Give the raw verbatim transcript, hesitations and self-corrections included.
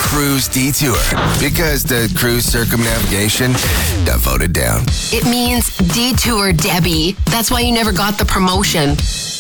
Cruise Detour because the cruise circumnavigation got voted down. It means Detour Debbie. That's why you never got the promotion.